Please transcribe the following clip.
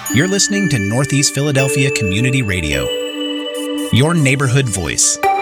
You're listening to Northeast Philadelphia Community Radio, your neighborhood voice.